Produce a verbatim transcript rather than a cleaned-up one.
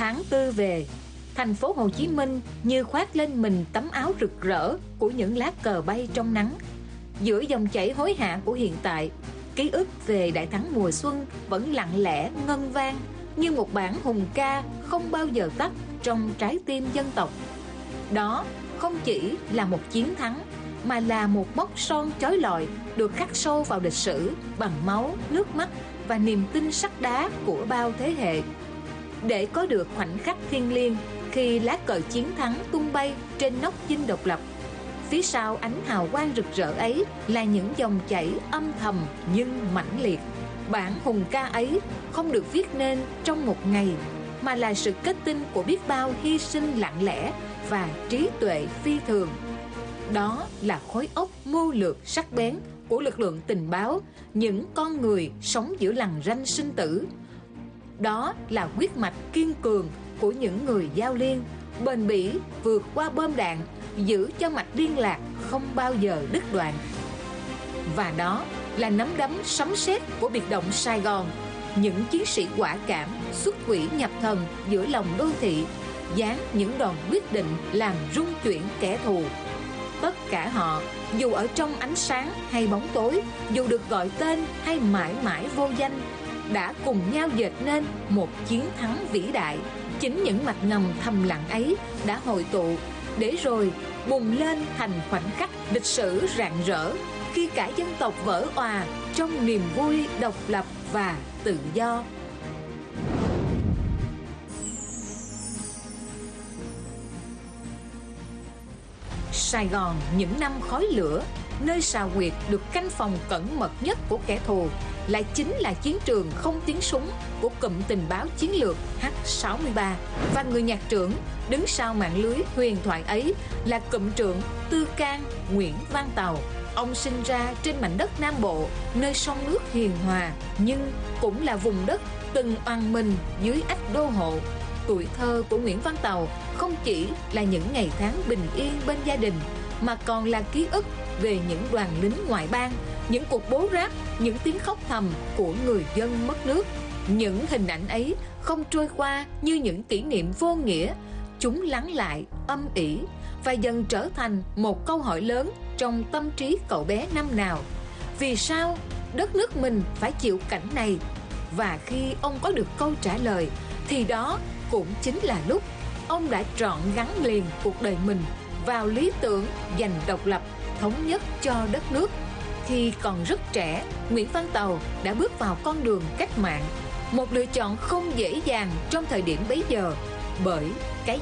Tháng tư về, thành phố Hồ Chí Minh như khoác lên mình tấm áo rực rỡ của những lá cờ bay trong nắng. Giữa dòng chảy hối hả của hiện tại, ký ức về đại thắng mùa xuân vẫn lặng lẽ ngân vang như một bản hùng ca không bao giờ tắt trong trái tim dân tộc. Đó không chỉ là một chiến thắng, mà là một mốc son chói lọi được khắc sâu vào lịch sử bằng máu, nước mắt và niềm tin sắt đá của bao thế hệ. Để có được khoảnh khắc thiêng liêng khi lá cờ chiến thắng tung bay trên nóc dinh độc lập, phía sau ánh hào quang rực rỡ ấy là những dòng chảy âm thầm nhưng mãnh liệt. Bản hùng ca ấy không được viết nên trong một ngày, mà là sự kết tinh của biết bao hy sinh lặng lẽ và trí tuệ phi thường. Đó là khối óc mưu lược sắc bén của lực lượng tình báo, những con người sống giữa lằn ranh sinh tử. Đó là huyết mạch kiên cường của những người giao liên, bền bỉ vượt qua bom đạn, giữ cho mạch liên lạc không bao giờ đứt đoạn. Và đó là nắm đấm sấm sét của biệt động Sài Gòn, những chiến sĩ quả cảm xuất quỷ nhập thần giữa lòng đô thị, dán những đòn quyết định làm rung chuyển kẻ thù. Tất cả họ, dù ở trong ánh sáng hay bóng tối, dù được gọi tên hay mãi mãi vô danh, đã cùng nhau dệt nên một chiến thắng vĩ đại. Chính những mạch ngầm thầm lặng ấy đã hội tụ, để rồi bùng lên thành khoảnh khắc lịch sử rạng rỡ, khi cả dân tộc vỡ òa trong niềm vui độc lập và tự do. Sài Gòn những năm khói lửa, nơi xào huyệt được canh phòng cẩn mật nhất của kẻ thù, lại chính là chiến trường không tiếng súng của cụm tình báo chiến lược H sáu mươi ba. Và người nhạc trưởng đứng sau mạng lưới huyền thoại ấy là cụm trưởng Tư Can Nguyễn Văn Tàu. Ông sinh ra trên mảnh đất Nam Bộ, nơi sông nước hiền hòa, nhưng cũng là vùng đất từng oằn mình dưới ách đô hộ. Tuổi thơ của Nguyễn Văn Tàu không chỉ là những ngày tháng bình yên bên gia đình, mà còn là ký ức về những đoàn lính ngoại bang, những cuộc bố ráp, những tiếng khóc thầm của người dân mất nước. Những hình ảnh ấy không trôi qua như những kỷ niệm vô nghĩa, chúng lắng lại âm ỉ và dần trở thành một câu hỏi lớn trong tâm trí cậu bé năm nào: vì sao đất nước mình phải chịu cảnh này? Và khi ông có được câu trả lời, thì đó cũng chính là lúc ông đã trọn gắn liền cuộc đời mình vào lý tưởng giành độc lập, thống nhất cho đất nước. Khi còn rất trẻ, Nguyễn Văn Tàu đã bước vào con đường cách mạng, một lựa chọn không dễ dàng trong thời điểm bấy giờ, bởi cái